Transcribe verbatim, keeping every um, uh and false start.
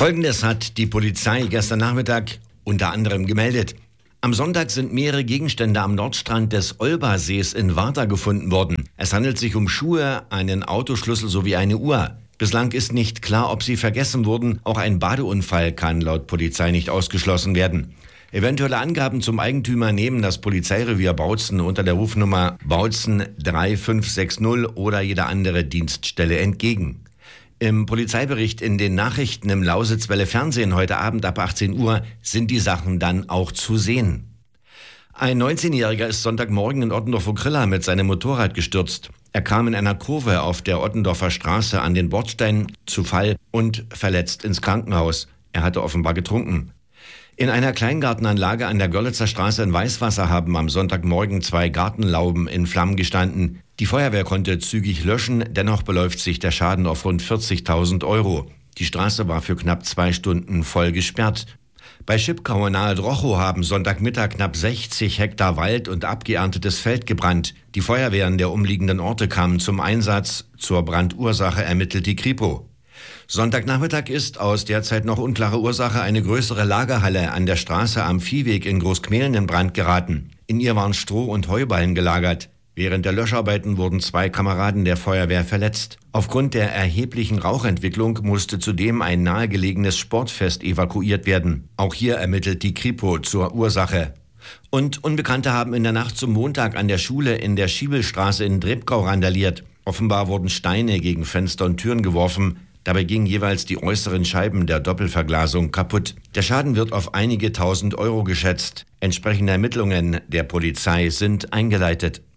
Folgendes hat die Polizei gestern Nachmittag unter anderem gemeldet. Am Sonntag sind mehrere Gegenstände am Nordstrand des Olbasees in Warta gefunden worden. Es handelt sich um Schuhe, einen Autoschlüssel sowie eine Uhr. Bislang ist nicht klar, ob sie vergessen wurden. Auch ein Badeunfall kann laut Polizei nicht ausgeschlossen werden. Eventuelle Angaben zum Eigentümer nehmen das Polizeirevier Bautzen unter der Rufnummer Bautzen drei fünf sechs null oder jede andere Dienststelle entgegen. Im Polizeibericht in den Nachrichten im Lausitzwelle Fernsehen heute Abend ab achtzehn Uhr sind die Sachen dann auch zu sehen. Ein neunzehnjähriger ist Sonntagmorgen in Ottendorf-Okrilla mit seinem Motorrad gestürzt. Er kam in einer Kurve auf der Ottendorfer Straße an den Bordstein zu Fall und verletzt ins Krankenhaus. Er hatte offenbar getrunken. In einer Kleingartenanlage an der Görlitzer Straße in Weißwasser haben am Sonntagmorgen zwei Gartenlauben in Flammen gestanden. Die Feuerwehr konnte zügig löschen, dennoch beläuft sich der Schaden auf rund vierzigtausend Euro. Die Straße war für knapp zwei Stunden voll gesperrt. Bei Schipkau nahe Drochow haben Sonntagmittag knapp sechzig Hektar Wald und abgeerntetes Feld gebrannt. Die Feuerwehren der umliegenden Orte kamen zum Einsatz. Zur Brandursache ermittelt die Kripo. Sonntagnachmittag ist aus derzeit noch unklarer Ursache eine größere Lagerhalle an der Straße am Viehweg in Großkmehlen in Brand geraten. In ihr waren Stroh- und Heuballen gelagert. Während der Löscharbeiten wurden zwei Kameraden der Feuerwehr verletzt. Aufgrund der erheblichen Rauchentwicklung musste zudem ein nahegelegenes Sportfest evakuiert werden. Auch hier ermittelt die Kripo zur Ursache. Und Unbekannte haben in der Nacht zum Montag an der Schule in der Schiebelstraße in Drebkau randaliert. Offenbar wurden Steine gegen Fenster und Türen geworfen. Dabei gingen jeweils die äußeren Scheiben der Doppelverglasung kaputt. Der Schaden wird auf einige tausend Euro geschätzt. Entsprechende Ermittlungen der Polizei sind eingeleitet.